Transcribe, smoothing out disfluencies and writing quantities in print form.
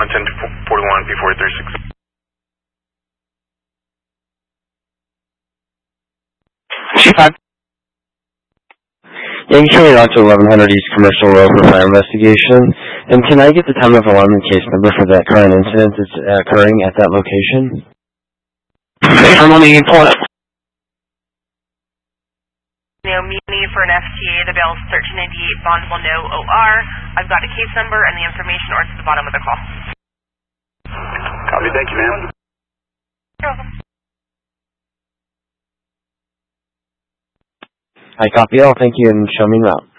1041 P436. Yankee Charlie Doctor 1100 East Commercial Road for fire investigation. And can I get the time of alarm and case number for that current incident that's occurring at that location? I'm on the point. Muni for an FTA, the bail is 1398, bond will no OR. I've got a case number and the information or it's at the bottom of the call. Copy, thank you, ma'am. You're welcome. I copy all, thank you, and show me route.